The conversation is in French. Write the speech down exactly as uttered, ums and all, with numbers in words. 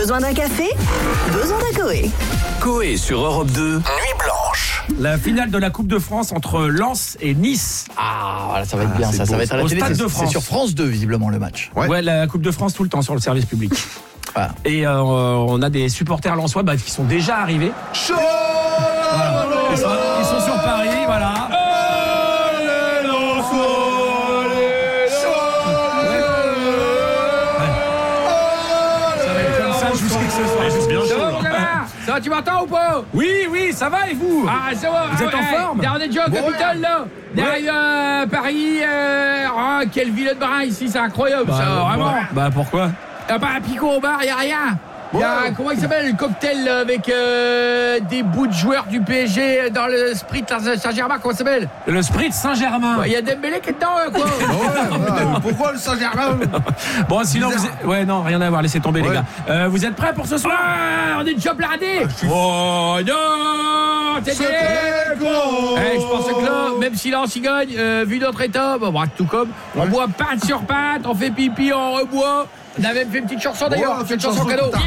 Besoin d'un café? Besoin d'un Coé. Coé sur Europe deux, Nuit Blanche. La finale de la Coupe de France entre Lens et Nice. Ah, voilà, ça va être Ah, bien, c'est ça, beau. ça va être à la Au télé. Stade C'est, de c'est France. sur France deux, visiblement, le match. Ouais. Ouais, la Coupe de France tout le temps sur le service public. Voilà. Et euh, on a des supporters lensois bah, qui sont déjà arrivés. Chaud Voilà. Ils, sont, ils sont sur Paris, voilà. Ça va être comme ça jusqu'à ce soir. Bien chaud, là. Ça va, tu m'entends ou pas? Oui, oui, ça va et vous? Ah, ça va. Vous ah, êtes en ouais. forme? On est déjà au Capitole, là. Derrière euh, Paris. Euh, oh, quelle ville de brin ici, c'est incroyable, ça, vraiment. Bah pourquoi? Y'a pas un picot au bar, y'a rien. Y'a, comment il s'appelle, le cocktail là, avec euh, des bouts de joueurs du P S G dans le Sprint Saint-Germain, comment ça s'appelle? Le Sprint Saint-Germain. Il y a Dembélé qui est dedans, euh, quoi. Ouais, pourquoi le Saint-Germain? Bon, sinon, vous êtes... Ouais, non, rien à voir, laissez tomber, Ouais. les gars. Euh, vous êtes prêts pour ce soir? Ah, on est déjà blindés. Oh non, t'es Eh, je pense que là, même si Lens y gagne, euh, vu notre état, bah, bah, tout comme, on boit pinte sur pinte, on fait pipi, on reboit. On a même fait une petite chanson d'ailleurs, Ouais, on a fait une une chanson chanson cadeau. tout à l'heure.